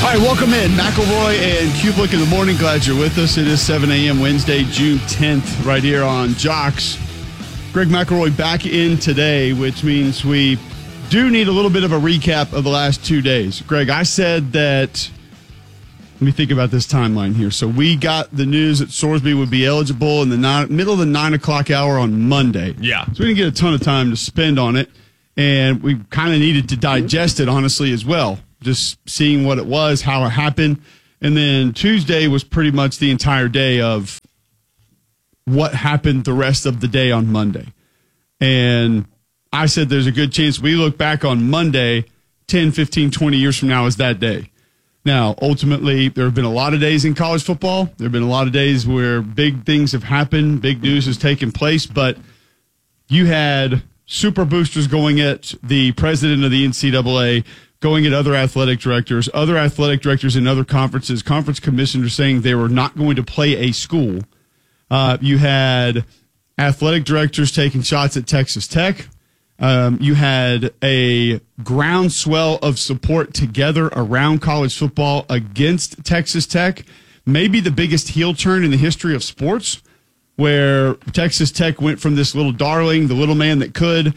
All right, welcome in. McElroy and Kublik in the morning. Glad you're with us. It is 7 a.m. Wednesday, June 10th, right here on Jocks. Greg McElroy back in today, which means we do need a little bit of a recap of the last 2 days. Greg, I said that, let me think about this timeline here. So we got the news that Sorsby would be eligible in the middle of the 9 o'clock hour on Monday. Yeah. So we didn't get a ton of time to spend on it, and we kind of needed to digest it, honestly, as well. Just seeing what it was, how it happened. And then Tuesday was pretty much the entire day of what happened the rest of the day on Monday. And I said there's a good chance we look back on Monday 10, 15, 20 years from now as that day. Now, ultimately, there have been a lot of days in college football. There have been a lot of days where big things have happened, big news has taken place, but you had super boosters going at the president of the NCAA, going at other athletic directors in other conferences, conference commissioners saying they were not going to play a school. You had athletic directors taking shots at Texas Tech. You had a groundswell of support together around college football against Texas Tech. Maybe the biggest heel turn in the history of sports, where Texas Tech went from this little darling, the little man that could,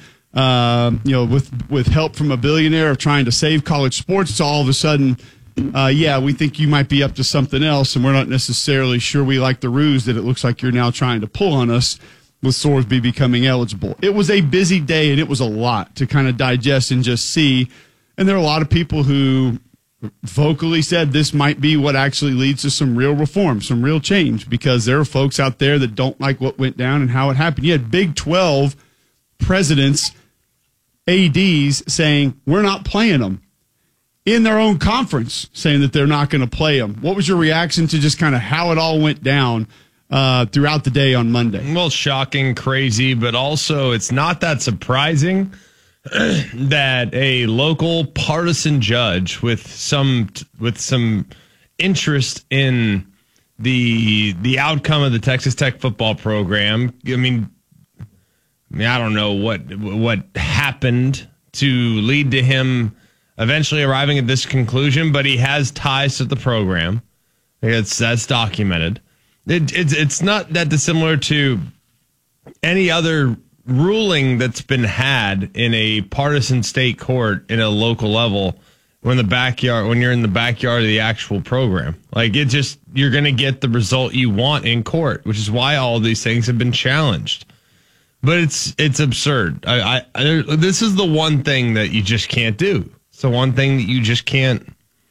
with help from a billionaire of trying to save college sports, to all of a sudden, we think you might be up to something else, and we're not necessarily sure we like the ruse that it looks like you're now trying to pull on us with Sorsby becoming eligible. It was a busy day, and it was a lot to kind of digest and just see. And there are a lot of people who vocally said this might be what actually leads to some real reform, some real change, because there are folks out there that don't like what went down and how it happened. You had Big 12 presidents, ADs saying, we're not playing them, in their own conference, saying that they're not going to play them. What was your reaction to just kind of how it all went down throughout the day on Monday? Well, shocking, crazy, but also it's not that surprising that a local partisan judge with some interest in the outcome of the Texas Tech football program. I mean, I don't know what happened to lead to him eventually arriving at this conclusion, but he has ties to the program. That's documented. It's not that dissimilar to any other ruling that's been had in a partisan state court in a local level when you're in the backyard of the actual program. Like, you're going to get the result you want in court, which is why all these things have been challenged. But it's absurd. This is the one thing that you just can't do. It's the one thing that you just can't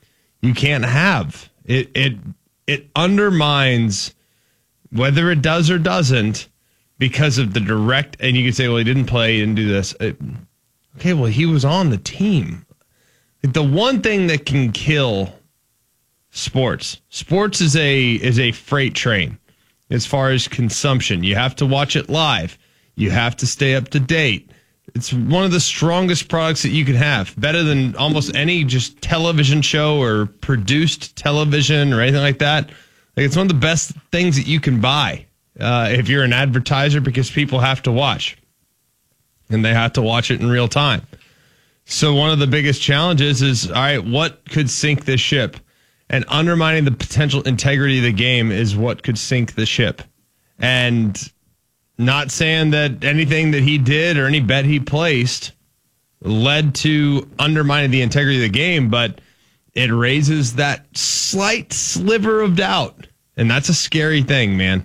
have. It undermines, whether it does or doesn't, because of the direct, and you could say, well, he didn't play, he didn't do this. Okay, well, he was on the team. The one thing that can kill sports is a freight train as far as consumption. You have to watch it live. You have to stay up to date. It's one of the strongest products that you can have, better than almost any just television show or produced television or anything like that. Like, it's one of the best things that you can buy if you're an advertiser, because people have to watch, and they have to watch it in real time. So one of the biggest challenges is, all right, what could sink this ship? And undermining the potential integrity of the game is what could sink the ship. And not saying that anything that he did or any bet he placed led to undermining the integrity of the game, but it raises that slight sliver of doubt. And that's a scary thing, man.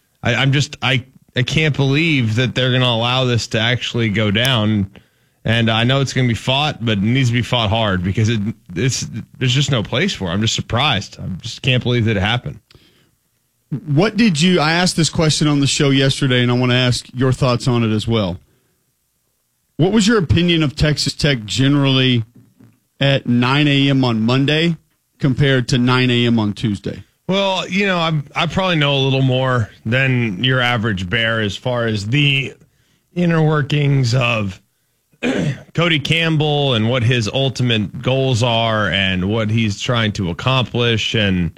I can't believe that they're going to allow this to actually go down. And I know it's going to be fought, but it needs to be fought hard, because there's just no place for it. I'm just surprised. I just can't believe that it happened. I asked this question on the show yesterday, and I want to ask your thoughts on it as well. What was your opinion of Texas Tech generally at 9 a.m. on Monday compared to 9 a.m. on Tuesday? Well, I probably know a little more than your average bear as far as the inner workings of Cody Campbell and what his ultimate goals are and what he's trying to accomplish, and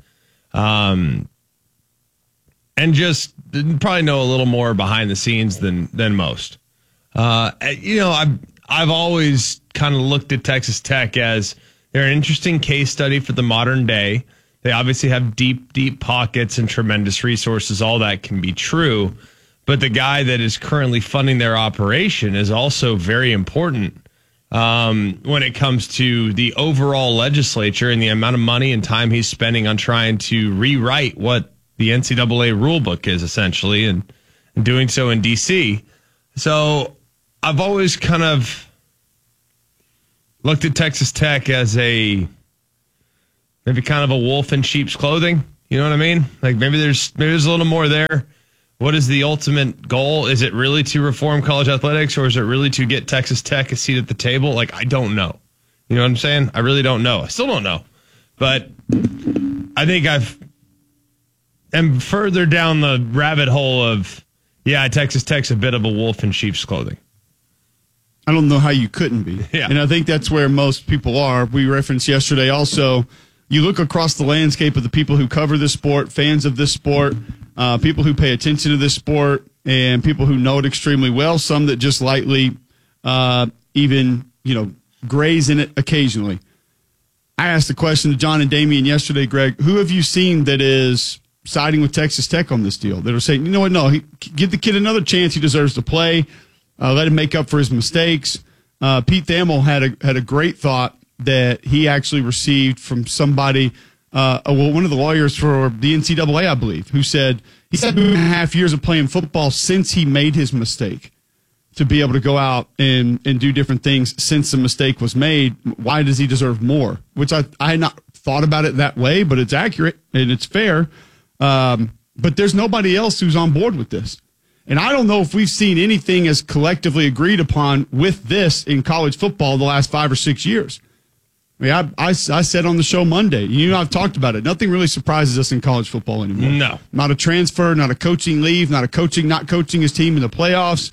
just probably know a little more behind the scenes than most. I've always kind of looked at Texas Tech as They're an interesting case study for the modern day. They obviously have deep, deep pockets and tremendous resources. All that can be true. But the guy that is currently funding their operation is also very important when it comes to the overall legislature and the amount of money and time he's spending on trying to rewrite what the NCAA rulebook is, essentially, and doing so in D.C. So I've always kind of looked at Texas Tech as maybe kind of a wolf in sheep's clothing. You know what I mean? Like maybe there's a little more there. What is the ultimate goal? Is it really to reform college athletics, or is it really to get Texas Tech a seat at the table? Like, I don't know. You know what I'm saying? I really don't know. I still don't know. But I think am further down the rabbit hole of, Texas Tech's a bit of a wolf in sheep's clothing. I don't know how you couldn't be. Yeah. And I think that's where most people are. We referenced yesterday also, you look across the landscape of the people who cover this sport, fans of this sport, people who pay attention to this sport, and people who know it extremely well, some that just lightly graze in it occasionally. I asked the question to John and Damian yesterday, Greg, who have you seen that is siding with Texas Tech on this deal? That are saying, you know what, no, give the kid another chance. He deserves to play. Let him make up for his mistakes. Pete Thamel had a great thought that he actually received from somebody, one of the lawyers for the NCAA, I believe, who said he's had 2.5 years of playing football since he made his mistake to be able to go out and do different things since the mistake was made. Why does he deserve more? Which I had not thought about it that way, but it's accurate and it's fair. But there's nobody else who's on board with this. And I don't know if we've seen anything as collectively agreed upon with this in college football the last 5 or 6 years. I mean, I said on the show Monday, I've talked about it. Nothing really surprises us in college football anymore. No. Not a transfer, not a coaching leave, not coaching his team in the playoffs.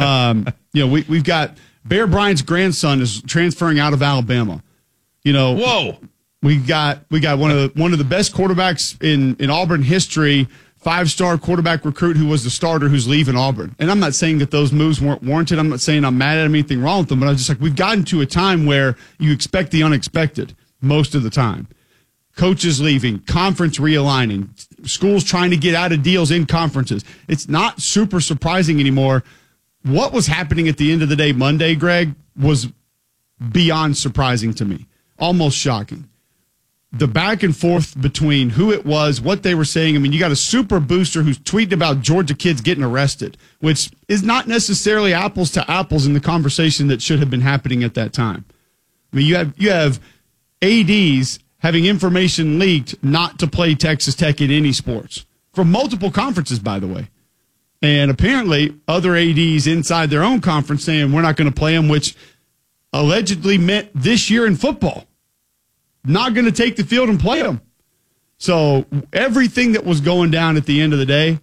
We've got Bear Bryant's grandson is transferring out of Alabama. Whoa. We got one of the best quarterbacks in Auburn history, 5-star quarterback recruit who was the starter who's leaving Auburn. And I'm not saying that those moves weren't warranted. I'm not saying I'm mad at him, anything wrong with them, but I'm just like, we've gotten to a time where you expect the unexpected most of the time. Coaches leaving, conference realigning, schools trying to get out of deals in conferences. It's not super surprising anymore. What was happening at the end of the day Monday, Greg, was beyond surprising to me. Almost shocking. The back and forth between who it was, what they were saying. I mean, you got a super booster who's tweeting about Georgia kids getting arrested, which is not necessarily apples to apples in the conversation that should have been happening at that time. I mean, you have ADs having information leaked not to play Texas Tech in any sports from multiple conferences, by the way. And apparently other ADs inside their own conference saying we're not going to play them, which allegedly meant this year in football. Not going to take the field and play them. So everything that was going down at the end of the day,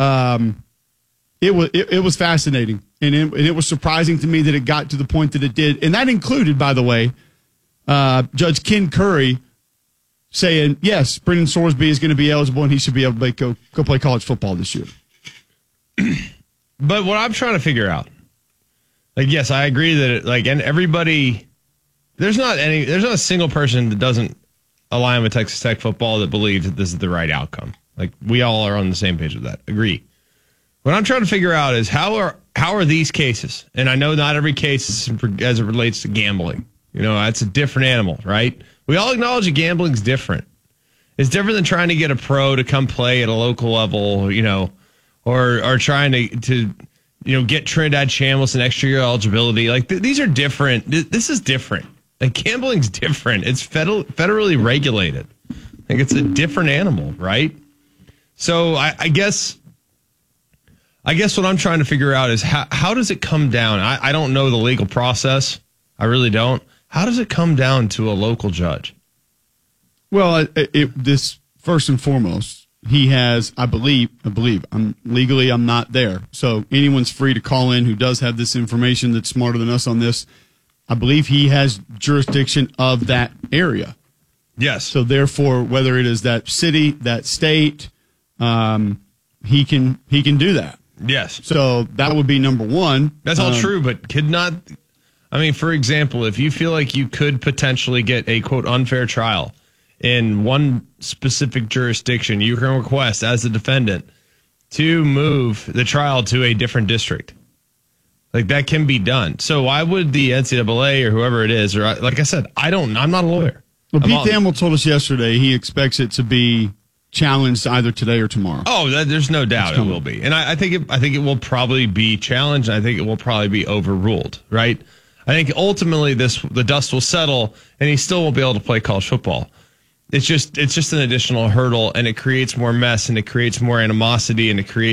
it was fascinating. And it was surprising to me that it got to the point that it did. And that included, by the way, Judge Ken Curry saying, yes, Brendan Sorsby is going to be eligible and he should be able to go play college football this year. But what I'm trying to figure out, yes, I agree that and everybody... There's not a single person that doesn't align with Texas Tech football that believes that this is the right outcome. We all are on the same page with that. Agree. What I'm trying to figure out is how are these cases? And I know not every case as it relates to gambling. That's a different animal, right? We all acknowledge that gambling's different. It's different than trying to get a pro to come play at a local level, or trying to get Trinidad Chambliss an extra year eligibility. These are different. This is different. Gambling's different. It's federally regulated. It's a different animal, right? So I guess what I'm trying to figure out is how does it come down? I don't know the legal process. I really don't. How does it come down to a local judge? Well, this first and foremost, he has, I believe, I'm not there. So anyone's free to call in who does have this information that's smarter than us on this. I believe he has jurisdiction of that area. Yes. So therefore, whether it is that city, that state, he can do that. Yes. So that would be number one. That's all true, but I mean, for example, if you feel like you could potentially get a, quote, unfair trial in one specific jurisdiction, you can request as a defendant to move the trial to a different district. Like, that can be done. So why would the NCAA or whoever it is, or like I said, I'm not a lawyer. Well, Pete Thamel told us yesterday he expects it to be challenged either today or tomorrow. Oh, there's no doubt it will be. And I think it will probably be challenged. I think it will probably be overruled, right? I think ultimately the dust will settle, and he still won't be able to play college football. It's just an additional hurdle, and it creates more mess, and it creates more animosity, and it creates